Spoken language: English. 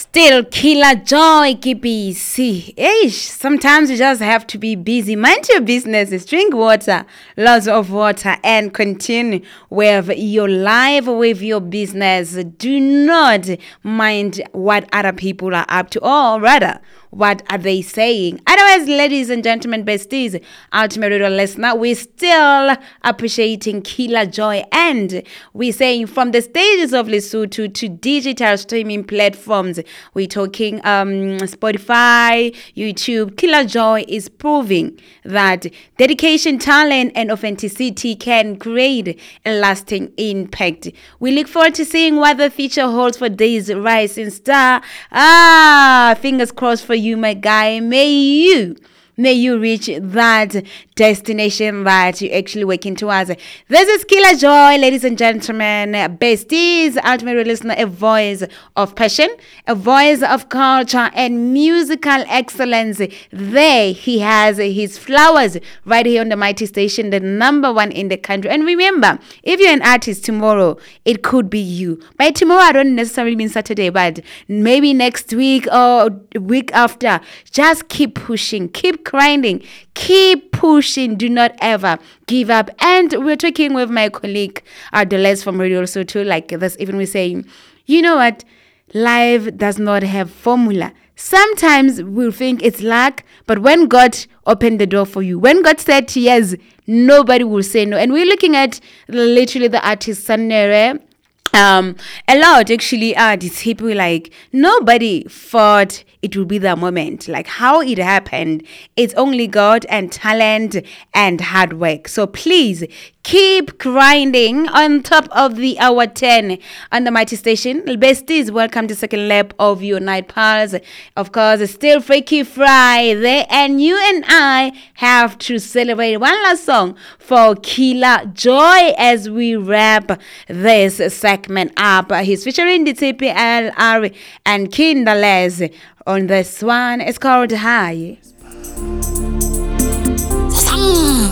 Still, Killer Joy, keep busy. Sometimes you just have to be busy. Mind your business. Drink water, lots of water, and continue with your life, with your business. Do not mind what other people are up to, or rather, what are they saying? Otherwise, ladies and gentlemen, besties, ultimate radio listener, we're still appreciating Killer Joy, and we're saying from the stages of Lesotho to digital streaming platforms, we're talking Spotify, YouTube. Killer Joy is proving that dedication, talent, and authenticity can create a lasting impact. We look forward to seeing what the future holds for Days Rising Star. Fingers crossed for you, my guy. May you reach that destination that you're actually working towards. This is Killer Joy, ladies and gentlemen, besties, ultimate listener, a voice of passion, a voice of culture and musical excellence. There he has his flowers right here on the mighty station, the number one in the country. And remember, if you're an artist tomorrow, it could be you. By tomorrow, I don't necessarily mean Saturday, but maybe next week or week after. Just keep pushing, keep grinding, keep pushing. Do not ever give up. And we're talking with my colleague Delez from Radio Lesotho like this. Even we're saying, you know what? Life does not have formula. Sometimes we'll think it's luck, but when God opened the door for you, when God said yes, nobody will say no. And we're looking at literally the artist Sanere. A lot actually are these people like nobody thought it would be the moment, like how it happened. It's only God and talent and hard work. So please keep grinding on top of the hour 10 on the mighty station. Besties, welcome to second lap of your night pulse. Of course, it's still Freaky Friday, and you and I have to celebrate one last song for Killer Joy as we wrap this segment up. He's featuring the TPLR and Kinderless on this one. It's called High.